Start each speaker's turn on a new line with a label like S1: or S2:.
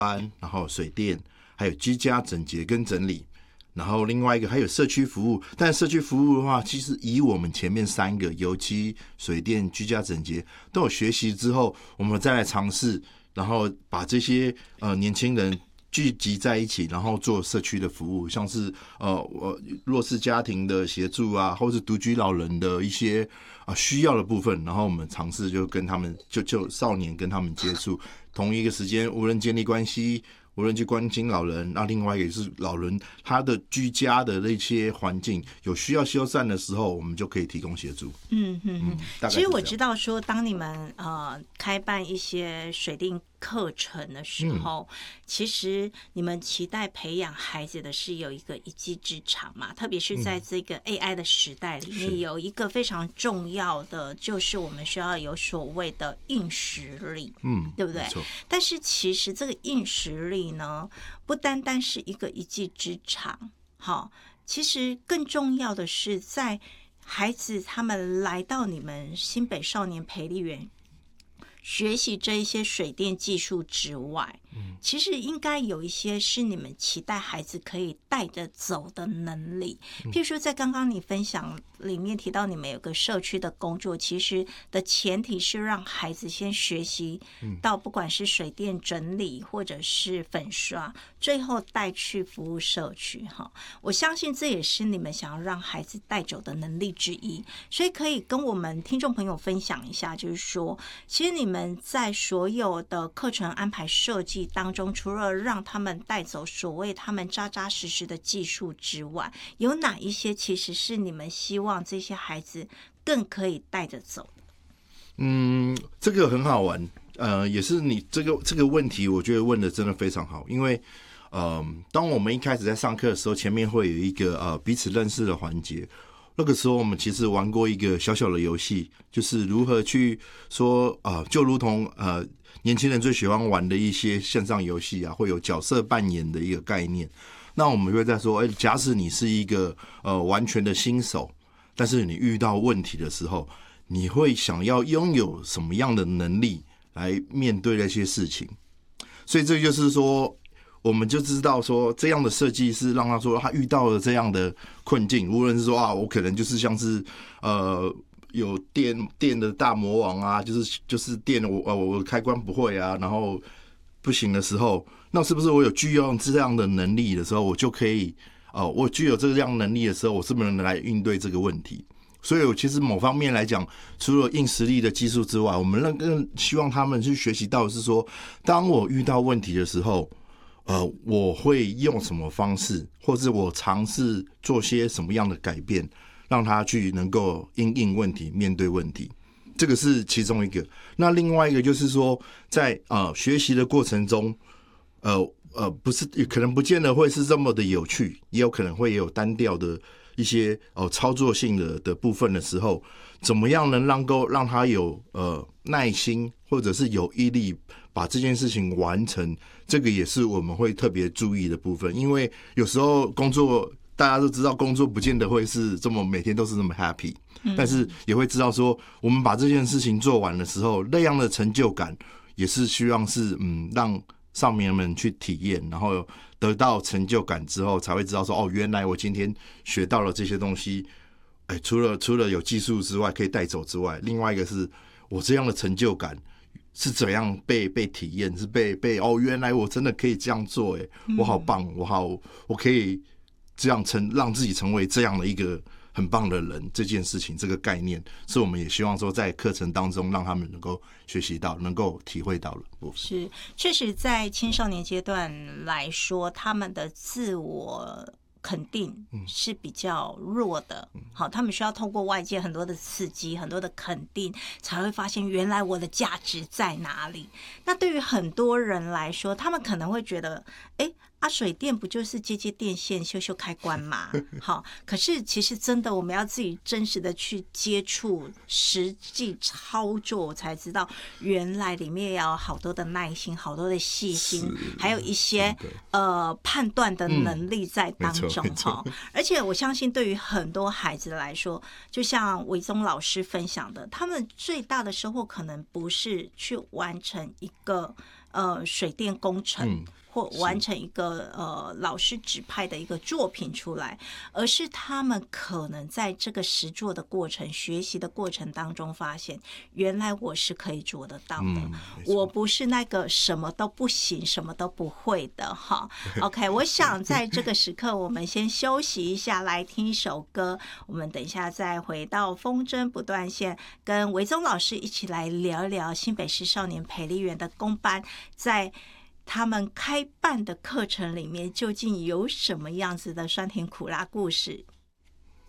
S1: 然后水电，还有居家整洁跟整理。然后另外一个还有社区服务，但社区服务的话，其实以我们前面3个油漆、水电、居家整洁都有学习之后，我们再来尝试，然后把这些年轻人聚集在一起，然后做社区的服务，像是弱势家庭的协助啊，或是独居老人的一些需要的部分，然后我们尝试就跟他们就少年跟他们接触，同一个时间无论建立关系，无论去关心老人，那另外一个是老人他的居家的那些环境有需要修缮的时候，我们就可以提供协助。
S2: 其实我知道说，当你们开办一些水电课程的时候，其实你们期待培养孩子的是有一个一技之长嘛，特别是在这个 AI 的时代里面，有一个非常重要的就是我们需要有所谓的硬实力，对不对？但是其实这个硬实力呢，不单单是一个一技之长，好，其实更重要的是在孩子他们来到你们新北少年培力园学习这一些水电技术之外，其实应该有一些是你们期待孩子可以带着走的能力。譬如说在刚刚你分享里面提到你们有个社区的工作，其实的前提是让孩子先学习到不管是水电整理或者是粉刷，最后带去服务社区。我相信这也是你们想要让孩子带走的能力之一，所以可以跟我们听众朋友分享一下，就是说其实你们在所有的课程安排设计当中，除了让他们带走所谓他们扎扎实实的技术之外，有哪一些其实是你们希望这些孩子更可以带着走的？
S1: 这个很好玩，也是你这个问题，我觉得问的真的非常好，因为当我们一开始在上课的时候，前面会有一个彼此认识的环节。那个时候我们其实玩过一个小小的游戏，就是如何去说就如同年轻人最喜欢玩的一些线上游戏啊，会有角色扮演的一个概念。那我们会在说，假使你是一个完全的新手，但是你遇到问题的时候，你会想要拥有什么样的能力来面对那些事情？所以这就是说，我们就知道说，这样的设计是让他说他遇到了这样的困境，无论是说我可能就是像是有电的大魔王啊，就是电我开关不会啊，然后不行的时候，那是不是我有具有这样的能力的时候，我就可以我具有这样能力的时候，我是不是能来应对这个问题？所以其实某方面来讲，除了硬实力的技术之外，我们更希望他们去学习到的是说，当我遇到问题的时候，我会用什么方式，或是我尝试做些什么样的改变，让他去能够因应问题，面对问题。这个是其中一个。那另外一个就是说，在学习的过程中，不是可能不见得会是这么的有趣，也有可能会有单调的一些操作性的部分的时候，怎么样能让他有耐心或者是有毅力把这件事情完成，这个也是我们会特别注意的部分。因为有时候工作大家都知道，工作不见得会是这么每天都是这么 happy，但是也会知道说，我们把这件事情做完的时候，那样的成就感也是希望是让上面们去体验，然后得到成就感之后，才会知道说原来我今天学到了这些东西。除了有技术之外可以带走之外，另外一个是我这样的成就感是怎样被体验，是被原来我真的可以这样做，我好棒，我可以这样让自己成为这样的一个很棒的人，这件事情这个概念是我们也希望说在课程当中让他们能够学习到，能够体会到了。
S2: 是，确实在青少年阶段来说，他们的自我肯定是比较弱的，好，他们需要透过外界很多的刺激，很多的肯定，才会发现原来我的价值在哪里。那对于很多人来说，他们可能会觉得水电不就是接电线、修开关嘛？好，可是其实真的我们要自己真实的去接触、实际操作，我才知道原来里面要有好多的耐心、好多的细心，还有一些判断的能力在当中哈。而且我相信，对于很多孩子来说，就像伟宗老师分享的，他们最大的收获可能不是去完成一个水电工程。或完成一个老师指派的一个作品出来，而是他们可能在这个实作的过程、学习的过程当中发现，原来我是可以做得到的，我不是那个什么都不行、什么都不会的哈。OK， 我想在这个时刻，我们先休息一下，来听一首歌。我们等一下再回到风筝不断线，跟维宗老师一起来聊一聊新北市少年培力园的公班在他们开办的课程里面究竟有什么样子的酸甜苦辣故事。